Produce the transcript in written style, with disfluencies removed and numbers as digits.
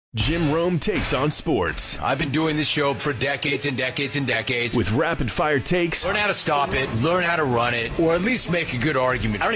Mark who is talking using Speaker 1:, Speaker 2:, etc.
Speaker 1: Jim Rome takes on sports.
Speaker 2: I've been doing this show for decades and decades and decades.
Speaker 1: With rapid-fire takes.
Speaker 2: Learn how to stop it, learn how to run it, or at least make a good argument.